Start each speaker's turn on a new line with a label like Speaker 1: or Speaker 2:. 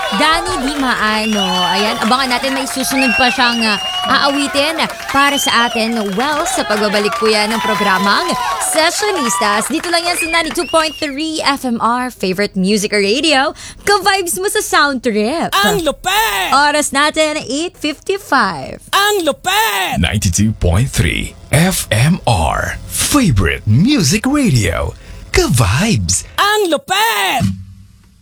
Speaker 1: Danny Di Maano. Ayan, abangan natin may susunod pa siyang aawitin para sa atin. Well, sa pagbabalik po yan ng programang Sessionistas. Dito lang yan sa 92.3 FMR, favorite music radio. Ka-vibes mo sa sound trip.
Speaker 2: Ang lupet!
Speaker 1: Oras natin, 8:55.
Speaker 2: Ang lupet!
Speaker 3: 92.3 FMR, favorite music radio. Ka-vibes!
Speaker 2: Ang lupet!